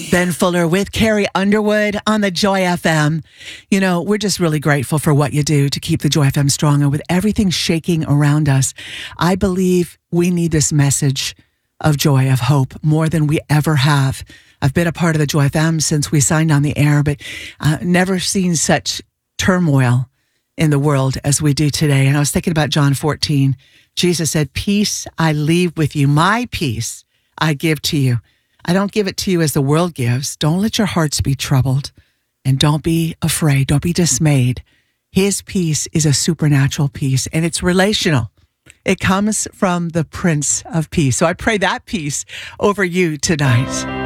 Ben Fuller with Carrie Underwood on the Joy FM. You know, we're just really grateful for what you do to keep the Joy FM strong. And with everything shaking around us, I believe we need this message of joy, of hope, more than we ever have. I've been a part of the Joy FM since we signed on the air, but never seen such turmoil in the world as we do today. And I was thinking about John 14. Jesus said, "Peace I leave with you. My peace I give to you. I don't give it to you as the world gives. Don't let your hearts be troubled, and don't be afraid. Don't be dismayed." His peace is a supernatural peace, and it's relational. It comes from the Prince of Peace. So I pray that peace over you tonight.